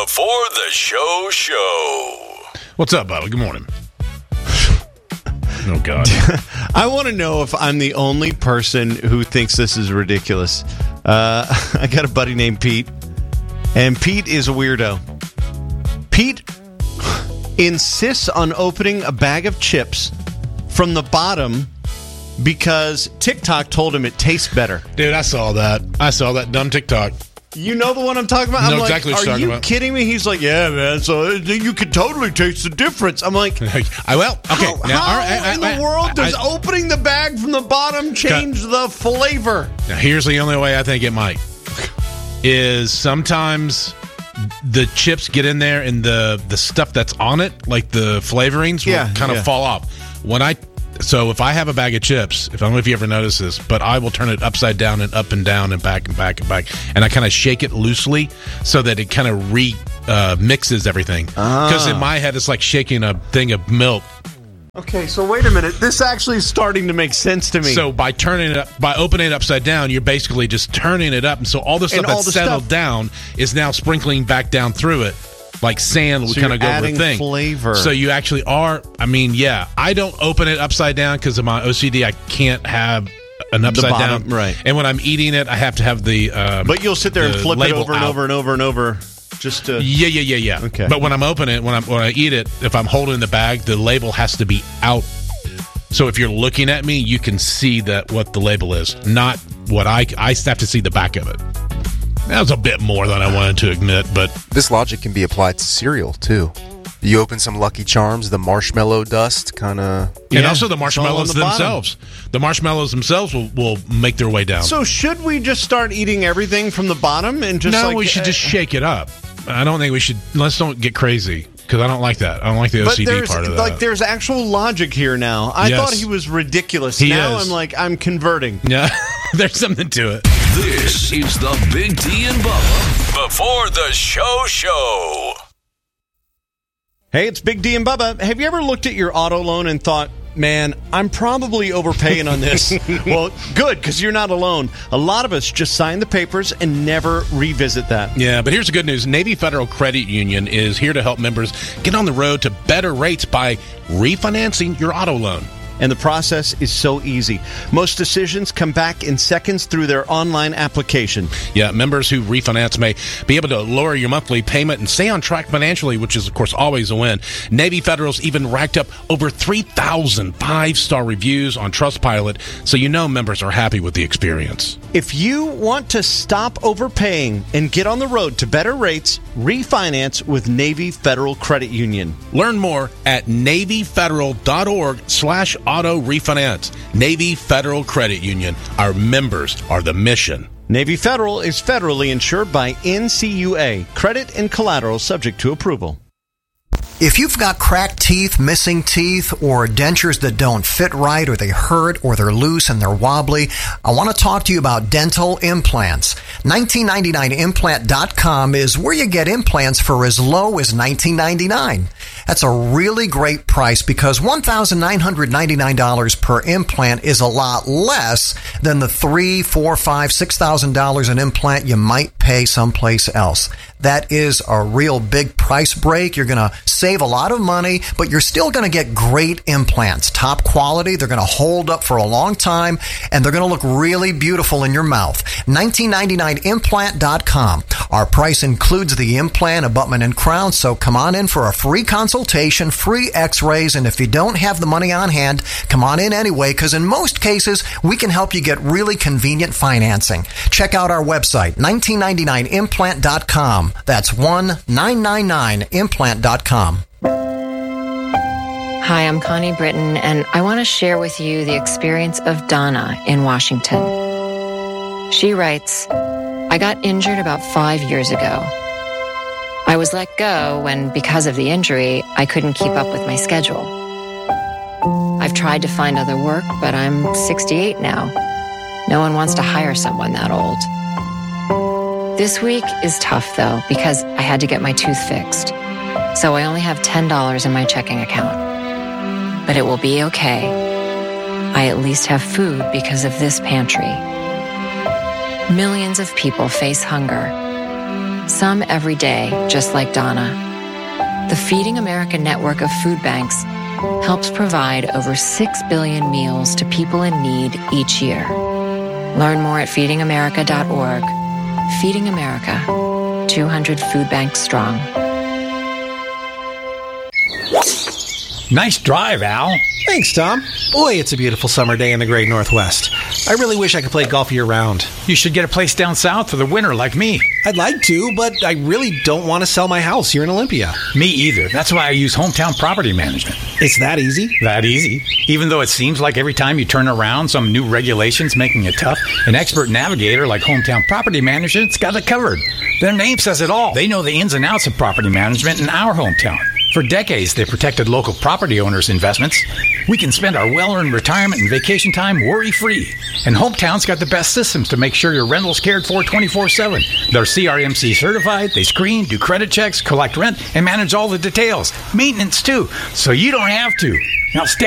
Before the show. What's up, Bubba? Good morning. Oh, God. I want to know if I'm the only person who thinks this is ridiculous. I got a buddy named Pete, and Pete is a weirdo. Pete insists on opening a bag of chips from the bottom because TikTok told him it tastes better. Dude, I saw that dumb TikTok. You know the one I'm talking about? I know I'm exactly what you're are talking you about. kidding me? He's like, yeah, man, so you can totally taste the difference. I'm like, Okay. how in the world does opening the bag from the bottom change the flavor? Now, here's the only way I think it might. Is sometimes the chips get in there and the stuff that's on it, like the flavorings, will kind of fall off. So if I have a bag of chips, I don't know if you ever notice this, but I will turn it upside down and up and down and back and back and back, and I kind of shake it loosely so that it kind of mixes everything. Because in my head, it's like shaking a thing of milk. Okay, so wait a minute. This actually is starting to make sense to me. So by opening it upside down, you're basically just turning it up, and so all the stuff that's settled down is now sprinkling back down through it. Like sand will kind of go over the thing. Flavor. So you actually are. I mean, yeah. I don't open it upside down because of my OCD. I can't have an upside down. Right. And when I'm eating it, I have to have the. But you'll sit there and flip it over and over and over and over, just to. Yeah. Okay. But when I'm opening it, when I eat it, if I'm holding the bag, the label has to be out. So if you're looking at me, you can see what the label is, not what I have to see the back of it. That was a bit more than I wanted to admit, but... This logic can be applied to cereal, too. You open some Lucky Charms, the marshmallow dust kind of... And also the marshmallows themselves. The marshmallows themselves will make their way down. So should we just start eating everything from the bottom and just No, we should just shake it up. I don't think we should... Let's don't get crazy, because I don't like that. I don't like the OCD part of that. Like, there's actual logic here now. I thought he was ridiculous. Now I'm like, I'm converting. Yeah, there's something to it. This is the Big D and Bubba Before the show. Hey, it's Big D and Bubba. Have you ever looked at your auto loan and thought, man, I'm probably overpaying on this? Well, good, because you're not alone. A lot of us just sign the papers and never revisit that. Yeah, but here's the good news. Navy Federal Credit Union is here to help members get on the road to better rates by refinancing your auto loan. And the process is so easy. Most decisions come back in seconds through their online application. Yeah, members who refinance may be able to lower your monthly payment and stay on track financially, which is, of course, always a win. Navy Federal's even racked up over 3,000 five-star reviews on Trustpilot, so you know members are happy with the experience. If you want to stop overpaying and get on the road to better rates, refinance with Navy Federal Credit Union. Learn more at NavyFederal.org/auto refinance. Navy Federal Credit Union. Our members are the mission. Navy Federal is federally insured by NCUA. Credit and collateral subject to approval. If you've got cracked teeth, missing teeth, or dentures that don't fit right, or they hurt, or they're loose and they're wobbly, I want to talk to you about dental implants. 1999implant.com is where you get implants for as low as $19.99. That's a really great price because $1,999 per implant is a lot less than the $3,000, $4,000, $5,000, $6,000 an implant you might pay someplace else. That is a real big price break. You're going to save a lot of money, but you're still going to get great implants. Top quality. They're going to hold up for a long time, and they're going to look really beautiful in your mouth. 1999implant.com. Our price includes the implant, abutment, and crown, so come on in for a free consultation, free x-rays, and if you don't have the money on hand, come on in anyway, because in most cases, we can help you get really convenient financing. Check out our website, 1999implant.com. That's 1999implant.com. Hi, I'm Connie Britton, and I want to share with you the experience of Donna in Washington. She writes, I got injured about 5 years ago. I was let go when, because of the injury, I couldn't keep up with my schedule. I've tried to find other work, but I'm 68 now. No one wants to hire someone that old. This week is tough, though, because I had to get my tooth fixed. So I only have $10 in my checking account. But it will be okay. I at least have food because of this pantry. Millions of people face hunger. some every day, just like Donna. The Feeding America network of food banks helps provide over 6 billion meals to people in need each year. Learn more at feedingamerica.org. Feeding America, 200 food banks strong. Nice drive, Al. Thanks, Tom. Boy, it's a beautiful summer day in the great Northwest. I really wish I could play golf year-round. You should get a place down south for the winter like me. I'd like to, but I really don't want to sell my house here in Olympia. Me either. That's why I use Hometown Property Management. It's that easy? That easy. Even though it seems like every time you turn around, some new regulation's making it tough, an expert navigator like Hometown Property Management's got it covered. Their name says it all. They know the ins and outs of property management in our hometown. For decades, they've protected local property owners' investments. We can spend our well-earned retirement and vacation time worry-free. And Hometown's got the best systems to make sure your rental's cared for 24/7. They're CRMC certified, they screen, do credit checks, collect rent, and manage all the details. Maintenance, too, so you don't have to. Now, stay